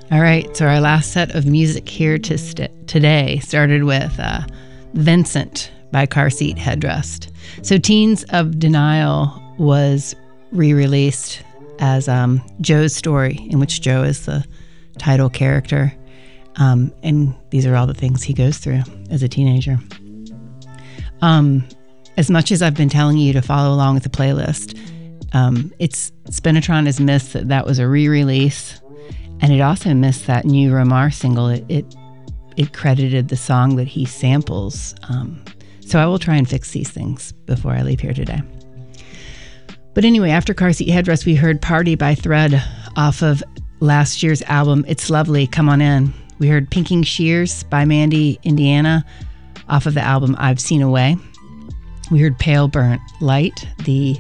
All right, so our last set of music here today started with Vincent by Car Seat Headrest. So Teens of Denial was re-released as Joe's story, in which Joe is the title character. And these are all the things he goes through as a teenager. As much as I've been telling you to follow along with the playlist, Spinatron has missed that was a re-release, and it also missed that new Romar single. It credited the song that he samples. So I will try and fix these things before I leave here today. But anyway, after Car Seat Headrest, we heard Party by Thread off of last year's album, It's Lovely, Come On In. We heard Pinking Shears by Mandy Indiana off of the album I've Seen a Way. We heard Pale Burnt Lake, the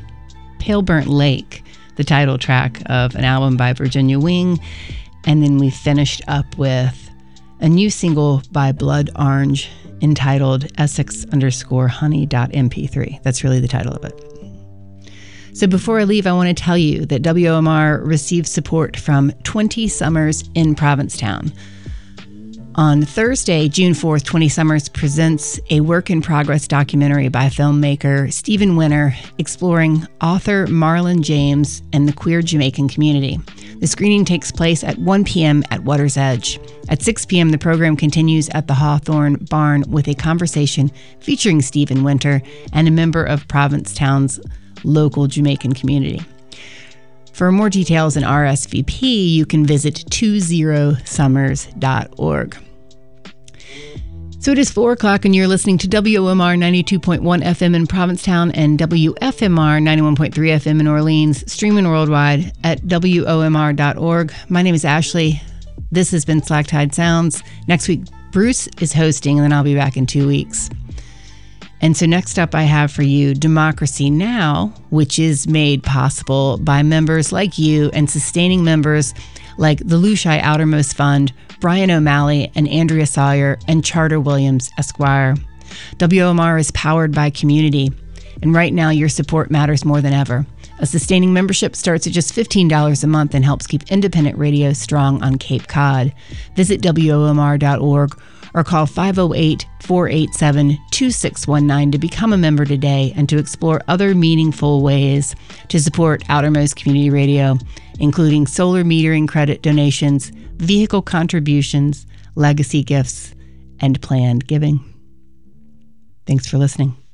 title track of an album by Virginia Wing. And then we finished up with a new single by Blood Orange entitled Essex_honey.mp3. That's really the title of it. So before I leave, I want to tell you that WOMR receives support from 20 Summers in Provincetown. On Thursday, June 4th, 20 Summers presents a work-in-progress documentary by filmmaker Stephen Winter exploring author Marlon James and the queer Jamaican community. The screening takes place at 1 p.m. at Water's Edge. At 6 p.m., the program continues at the Hawthorne Barn with a conversation featuring Stephen Winter and a member of Provincetown's local Jamaican community. For more details and RSVP, you can visit 20summers.org. So it is 4 o'clock and you're listening to WOMR 92.1 FM in Provincetown and WFMR 91.3 FM in Orleans, streaming worldwide at WOMR.org. My name is Ashley. This has been Slack Tide Sounds. Next week, Bruce is hosting, and then I'll be back in 2 weeks. And so next up I have for you Democracy Now!, which is made possible by members like you and sustaining members like the Lushai Outermost Fund, Brian O'Malley and Andrea Sawyer, and Charter Williams, Esquire. WOMR is powered by community, and right now your support matters more than ever. A sustaining membership starts at just $15 a month and helps keep independent radio strong on Cape Cod. Visit WOMR.org or call 508-487-2619 to become a member today and to explore other meaningful ways to support Outermost Community Radio, including solar metering credit donations, vehicle contributions, legacy gifts, and planned giving. Thanks for listening.